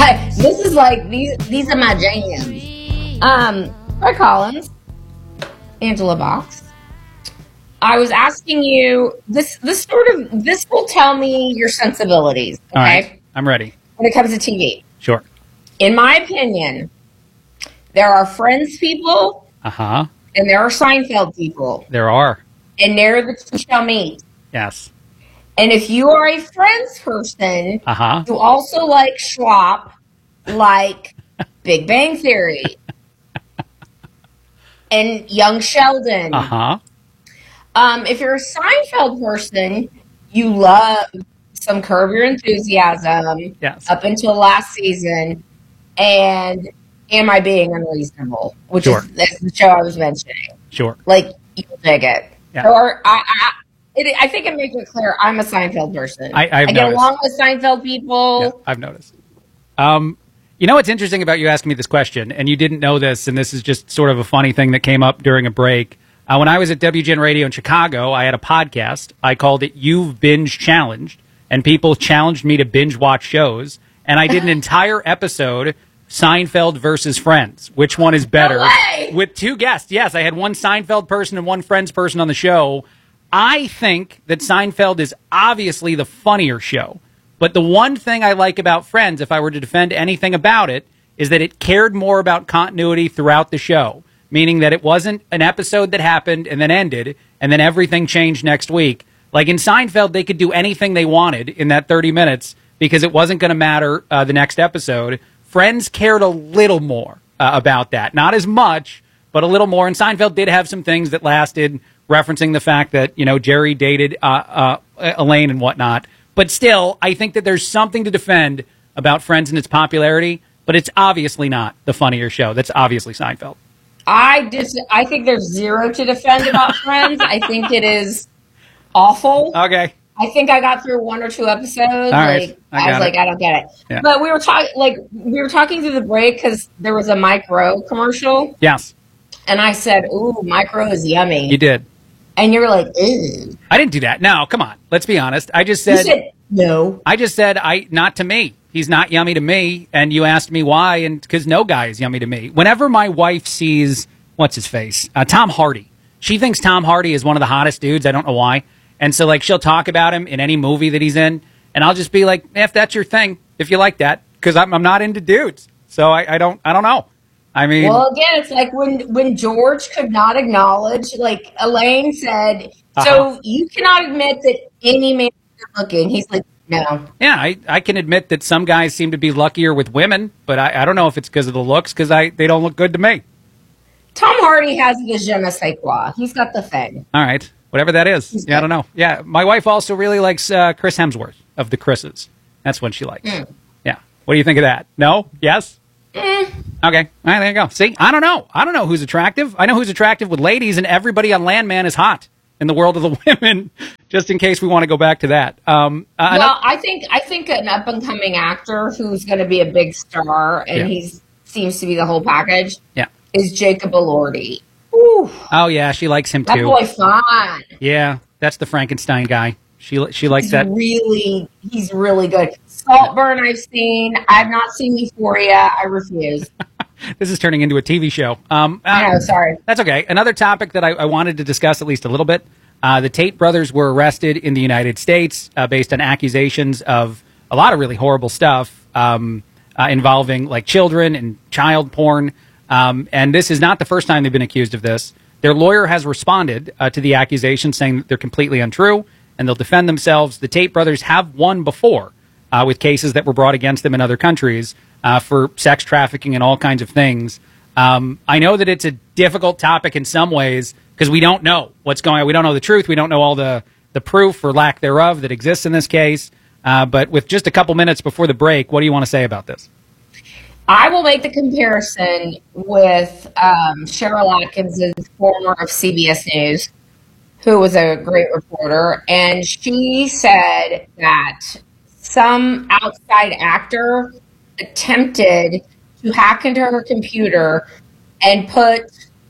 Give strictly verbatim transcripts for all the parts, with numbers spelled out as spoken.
like this is like these these are my jams. Um, Fred Collins, Angela Box. I was asking you this. This sort of this will tell me your sensibilities. Okay, all right, I'm ready. When it comes to T V, Sure. In my opinion, there are Friends people, uh huh, and there are Seinfeld people. There are, and there the two shall meet. Yes. And if you are a Friends person, uh huh, you also like Schwab, like Big Bang Theory, and Young Sheldon. uh huh. Um, if you're a Seinfeld person, you love some Curb Your Enthusiasm. Yes. Up until last season, and Am I Being Unreasonable? Which Sure. is that's the show I was mentioning. Sure. Like you'll dig it. Yeah. Or I, I, it, I think it makes it clear I'm a Seinfeld person. I, I've I get noticed. along with Seinfeld people. Yeah, I've noticed. Um, you know what's interesting about you asking me this question, and you didn't know this, and this is just sort of a funny thing that came up during a break. Uh, when I was at W G N Radio in Chicago, I had a podcast. I called it You've Binge Challenged, and people challenged me to binge watch shows. And I did an entire episode, Seinfeld versus Friends. Which one is better? No way! With two guests. Yes, I had one Seinfeld person and one Friends person on the show. I think that Seinfeld is obviously the funnier show. But the one thing I like about Friends, if I were to defend anything about it, is that it cared more about continuity throughout the show. Meaning that it wasn't an episode that happened and then ended, and then everything changed next week. Like in Seinfeld, they could do anything they wanted in that thirty minutes because it wasn't going to matter uh, the next episode. Friends cared a little more uh, about that. Not as much, but a little more. And Seinfeld did have some things that lasted, referencing the fact that, you know, Jerry dated uh, uh, Elaine and whatnot. But still, I think that there's something to defend about Friends and its popularity, but it's obviously not the funnier show. That's obviously Seinfeld. I dis- I think there's zero to defend about Friends. I think it is awful. Okay. I think I got through one or two episodes. All right. Like I I, got was it. like, I don't get it. Yeah. But we were talking, like we were talking through the break because there was a Mike Rowe commercial, Yes, and I said, "Ooh, Mike Rowe is yummy," you did. and you were like, "Ew." I didn't do that. No, come on. Let's be honest. I just You said, said no. I just said, I not to me. He's not yummy to me. And you asked me why, and because no guy is yummy to me. Whenever my wife sees, what's his face? Uh, Tom Hardy. She thinks Tom Hardy is one of the hottest dudes. I don't know why. And so, like, she'll talk about him in any movie that he's in. And I'll just be like, eh, if that's your thing, if you like that, because I'm, I'm not into dudes. So I, I don't, I don't know. I mean, Well, again, it's like when when George could not acknowledge, like Elaine said, Uh-huh. so you cannot admit that any man is good looking. He's like, no. yeah, I, I can admit that some guys seem to be luckier with women, but I, I don't know if it's because of the looks, because I they don't look good to me. Tom Hardy has the je ne sais quoi. He's got the thing. All right. Whatever that is. He's Yeah, I good. don't know. Yeah, my wife also really likes uh, Chris Hemsworth of the Chris's. That's what she likes. Mm. Yeah. What do you think of that? No? Yes? Mm. Okay. All right, there you go. See, I don't know. I don't know who's attractive. I know who's attractive with ladies, and everybody on Landman is hot in the world of the women, just in case we want to go back to that. Um, uh, Well, I think I think an up and coming actor who's going to be a big star, and Yeah. he seems to be the whole package, yeah. is Jacob Elordi. Ooh, Oh, yeah, she likes him, that too. boy fine. Yeah, that's the Frankenstein guy. She she likes He's that. really, he's really good. Saltburn, I've seen. I've not seen Euphoria. I refuse. This is turning into a T V show. Um, uh, I know, sorry. That's okay. Another topic that I, I wanted to discuss at least a little bit. Uh, the Tate brothers were arrested in the United States uh, based on accusations of a lot of really horrible stuff um, uh, involving like children and child porn. Um, and this is not the first time they've been accused of this. Their lawyer has responded uh, to the accusations, saying that they're completely untrue and they'll defend themselves. The Tate brothers have won before uh, with cases that were brought against them in other countries uh, for sex trafficking and all kinds of things. Um, I know that it's a difficult topic in some ways because we don't know what's going on. We don't know the truth. We don't know all the, the proof or lack thereof that exists in this case. Uh, but with just a couple minutes before the break, what do you want to say about this? I will make the comparison with um, Cheryl Atkins, former of C B S News, who was a great reporter, and she said that some outside actor attempted to hack into her computer and put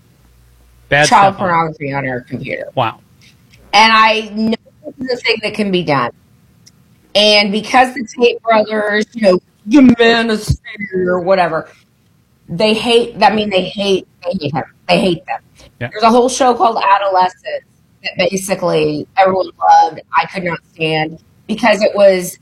Bad child stuff on it. pornography on her computer. Wow. And I know this is a thing that can be done. And because the Tate brothers, you know, your manosphere or whatever. They hate, I mean, they hate, they hate him. They hate them. Yeah. There's a whole show called Adolescence that basically everyone loved. I could not stand because it was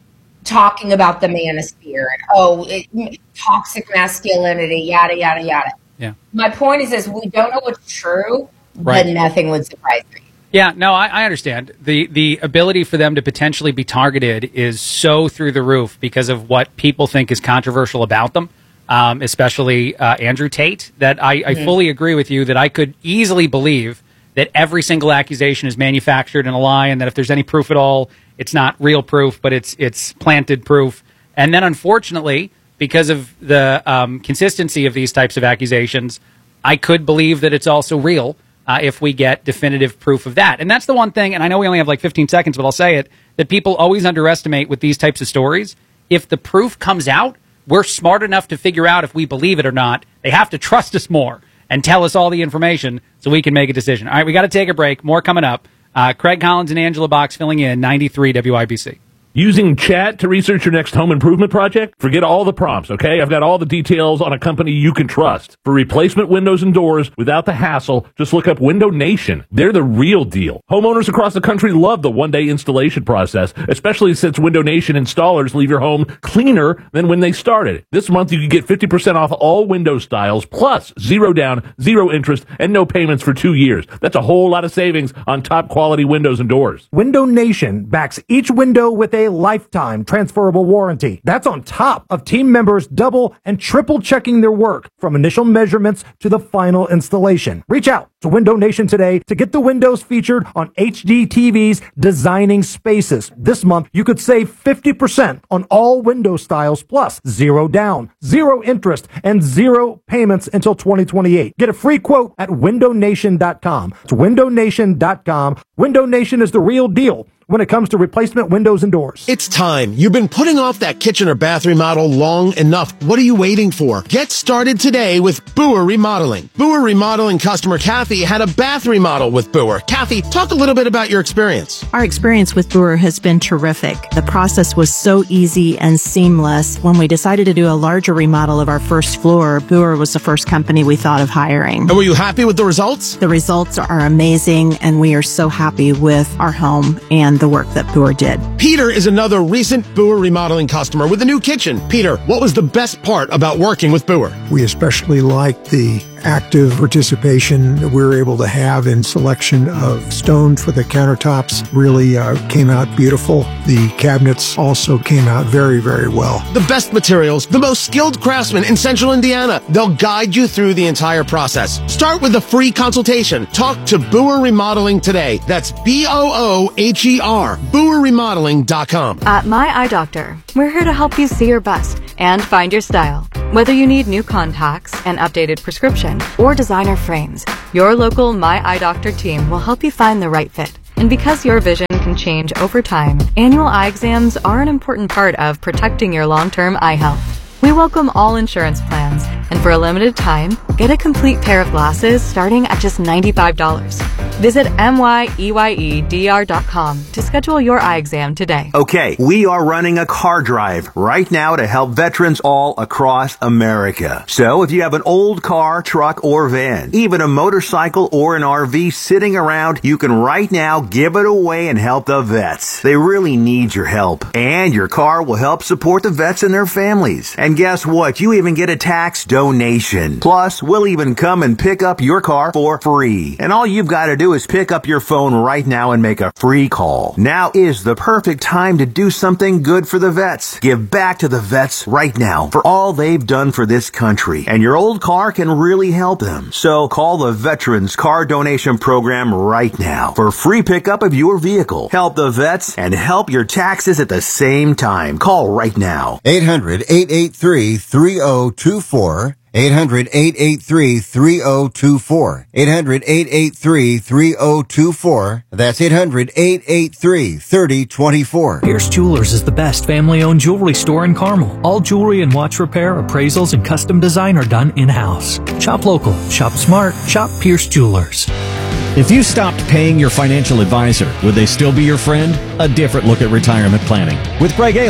talking about the manosphere and, oh, it, toxic masculinity, yada, yada, yada. Yeah. My point is this, we don't know what's true, Right. but nothing would surprise me. Yeah, no, I, I understand. The the ability for them to potentially be targeted is so through the roof because of what people think is controversial about them, um, especially uh, Andrew Tate, that I, I mm-hmm. fully agree with you that I could easily believe that every single accusation is manufactured in a lie and that if there's any proof at all, it's not real proof, but it's it's planted proof. And then unfortunately, because of the um, consistency of these types of accusations, I could believe that it's also real. Uh, if we get definitive proof of that. And that's the one thing, and I know we only have like fifteen seconds, but I'll say it, that people always underestimate with these types of stories. If the proof comes out, we're smart enough to figure out if we believe it or not. They have to trust us more and tell us all the information so we can make a decision. All right, we got to take a break. More coming up. Uh, Craig Collins and Angela Box filling in, ninety-three W I B C. Using chat to research your next home improvement project? Forget all the prompts, okay? I've got all the details on a company you can trust. For replacement windows and doors without the hassle, just look up Window Nation. They're the real deal. Homeowners across the country love the one-day installation process, especially since Window Nation installers leave your home cleaner than when they started. This month, you can get fifty percent off all window styles, plus zero down, zero interest, and no payments for two years. That's a whole lot of savings on top-quality windows and doors. Window Nation backs each window with a lifetime transferable warranty. That's on top of team members double and triple checking their work from initial measurements to the final installation. Reach out to Window Nation today to get the windows featured on H D T V's Designing Spaces. This month, you could save fifty percent on all window styles, plus zero down, zero interest, and zero payments until twenty twenty-eight. Get a free quote at window nation dot com. It's window nation dot com. Window Nation is the real deal when it comes to replacement windows and doors. It's time. You've been putting off that kitchen or bath remodel long enough. What are you waiting for? Get started today with Boer Remodeling. Boer Remodeling customer Kathy had a bath remodel with Boer. Kathy, talk a little bit about your experience. Our experience with Boer has been terrific. The process was so easy and seamless. When we decided to do a larger remodel of our first floor, Boer was the first company we thought of hiring. And were you happy with the results? The results are amazing, and we are so happy with our home and the work that Boer did. Peter is another recent Boer Remodeling customer with a new kitchen. Peter, what was the best part about working with Boer? We especially liked the active participation that we were able to have in selection of stone for the countertops. Really uh, came out beautiful. The cabinets also came out very, very well. The best materials, the most skilled craftsmen in Central Indiana. They'll guide you through the entire process. Start with a free consultation. Talk to Boer Remodeling today. That's B O O H E R, boer remodeling dot com. At My Eye Doctor, we're here to help you see your best and find your style. Whether you need new contacts, an updated prescription, or designer frames, your local My Eye Doctor team will help you find the right fit. And because your vision can change over time, annual eye exams are an important part of protecting your long-term eye health. We welcome all insurance plans, and for a limited time, get a complete pair of glasses starting at just ninety-five dollars. Visit M Y E Y E D R dot com to schedule your eye exam today. Okay, we are running a car drive right now to help veterans all across America. So if you have an old car, truck, or van, even a motorcycle or an R V sitting around, you can right now give it away and help the vets. They really need your help. And your car will help support the vets and their families. And guess what? You even get a tax donation. Plus, we'll even come and pick up your car for free. And all you've got to do is pick up your phone right now and make a free call. Now is the perfect time to do something good for the vets. Give back to the vets right now for all they've done for this country. And your old car can really help them. So call the Veterans Car Donation Program right now for free pickup of your vehicle. Help the vets and help your taxes at the same time. Call right now. eight hundred, eight eight three, three oh two four. eight hundred, eight eight three, three oh two four. eight hundred, eight eight three, three oh two four. That's eight hundred, eight eight three, three oh two four. Pierce Jewelers is the best family-owned jewelry store in Carmel. All jewelry and watch repair, appraisals, and custom design are done in-house. Shop local, shop smart, shop Pierce Jewelers. If you stopped paying your financial advisor, would they still be your friend? A different look at retirement planning with Greg Ayler.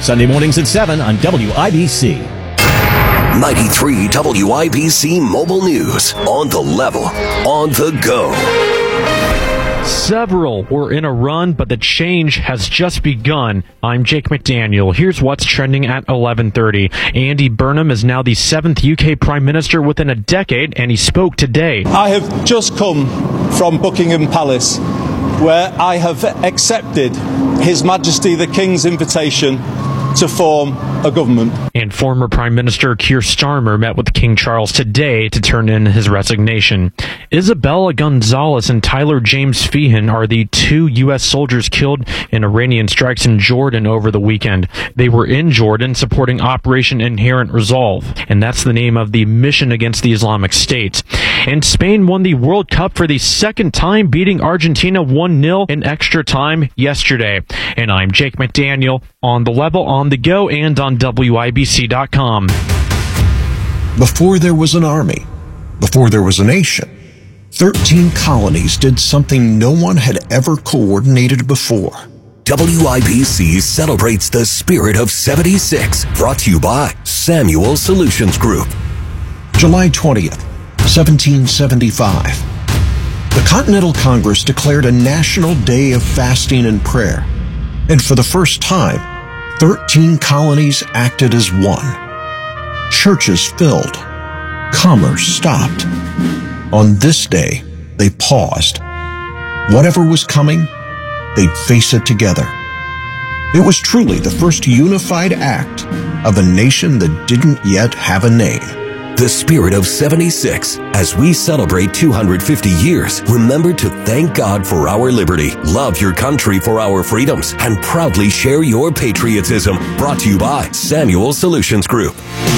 Sunday mornings at seven on W I B C. ninety-three W I B C Mobile News. On the level, on the go. Several were in a run, but the change has just begun. I'm Jake McDaniel. Here's what's trending at eleven thirty. Andy Burnham is now the seventh U K Prime Minister within a decade, and he spoke today. I have just come from Buckingham Palace, where I have accepted His Majesty the King's invitation to form a government. And former Prime Minister Keir Starmer met with King Charles today to turn in his resignation. Isabella Gonzalez and Tyler James Feehan are the two U S soldiers killed in Iranian strikes in Jordan over the weekend. They were in Jordan supporting Operation Inherent Resolve, and that's the name of the mission against the Islamic State. And Spain won the World Cup for the second time, beating Argentina one nil in extra time yesterday. And I'm Jake McDaniel, on the level, on the go, and on W I B C dot com. Before there was an army, before there was a nation, thirteen colonies did something no one had ever coordinated before. W I B C celebrates the spirit of seventy-six, brought to you by Samuel Solutions Group. July twentieth, seventeen seventy-five. The Continental Congress declared a national day of fasting and prayer, and for the first time, thirteen colonies acted as one. Churches filled. Commerce stopped. On this day, they paused. Whatever was coming, they'd face it together. It was truly the first unified act of a nation that didn't yet have a name. The spirit of seventy-six. As we celebrate two hundred fifty years, remember to thank God for our liberty, love your country for our freedoms, and proudly share your patriotism. Brought to you by Samuel Solutions Group.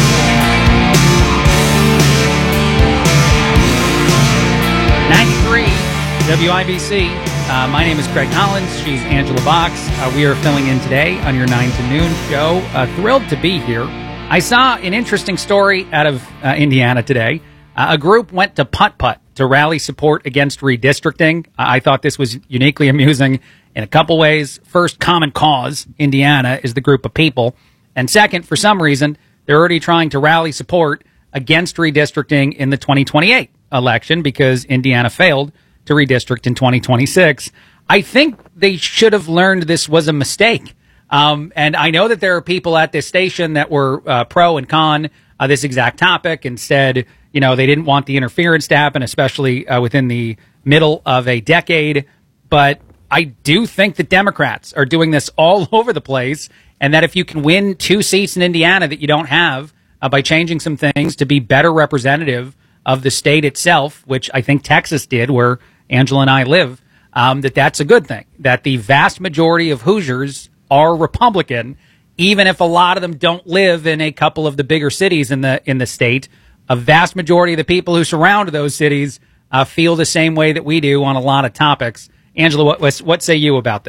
ninety-three W I B C. Uh, my name is Craig Collins. She's Angela Box. Uh, we are filling in today on your nine to noon show. Uh, thrilled to be here. I saw an interesting story out of uh, Indiana today. Uh, a group went to Putt-Putt to rally support against redistricting. Uh, I thought this was uniquely amusing in a couple ways. First, Common Cause, Indiana, is the group of people. And second, for some reason, they're already trying to rally support against redistricting in the twenty twenty-eight election because Indiana failed to redistrict in twenty twenty-six. I think they should have learned this was a mistake. Um, and I know that there are people at this station that were uh, pro and con uh, this exact topic and said, you know, they didn't want the interference to happen, especially uh, within the middle of a decade. But I do think that Democrats are doing this all over the place, and that if you can win two seats in Indiana that you don't have uh, by changing some things to be better representative of the state itself, which I think Texas did, where Angela and I live, um, that that's a good thing, that the vast majority of Hoosiers are Republican, even if a lot of them don't live in a couple of the bigger cities in the in the state. A vast majority of the people who surround those cities uh, feel the same way that we do on a lot of topics. Angela, what what say you about this?